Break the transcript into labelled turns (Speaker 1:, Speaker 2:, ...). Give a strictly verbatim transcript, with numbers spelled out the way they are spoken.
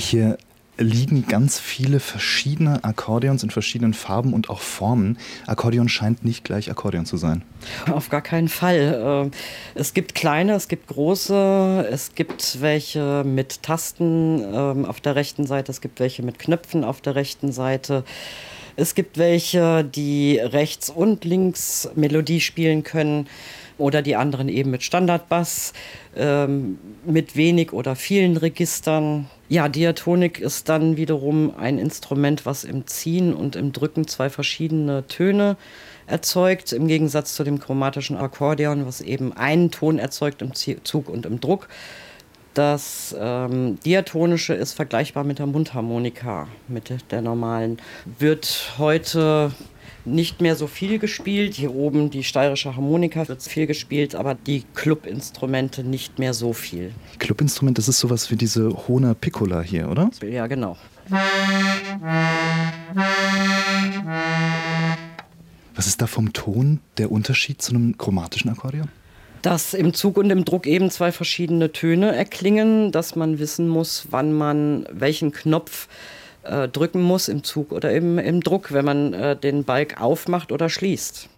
Speaker 1: Hier liegen ganz viele verschiedene Akkordeons in verschiedenen Farben und auch Formen. Akkordeon scheint nicht gleich Akkordeon zu sein.
Speaker 2: Auf gar keinen Fall. Es gibt kleine, es gibt große, es gibt welche mit Tasten auf der rechten Seite, es gibt welche mit Knöpfen auf der rechten Seite. Es gibt welche, die rechts und links Melodie spielen können. Oder die anderen eben mit Standardbass, ähm, mit wenig oder vielen Registern. Ja, Diatonik ist dann wiederum ein Instrument, was im Ziehen und im Drücken zwei verschiedene Töne erzeugt, im Gegensatz zu dem chromatischen Akkordeon, was eben einen Ton erzeugt im Zug und im Druck. Das ähm, Diatonische ist vergleichbar mit der Mundharmonika, mit der normalen. Wird heute nicht mehr so viel gespielt. Hier oben die steirische Harmonika wird viel gespielt, aber die Clubinstrumente nicht mehr so viel.
Speaker 1: Clubinstrument, das ist sowas wie diese Hohner Piccola hier, oder?
Speaker 2: Ja, genau.
Speaker 1: Was ist da vom Ton der Unterschied zu einem chromatischen Akkordeon?
Speaker 2: Dass im Zug und im Druck eben zwei verschiedene Töne erklingen, dass man wissen muss, wann man welchen Knopf äh, drücken muss, im Zug oder im, im Druck, wenn man äh, den Balg aufmacht oder schließt.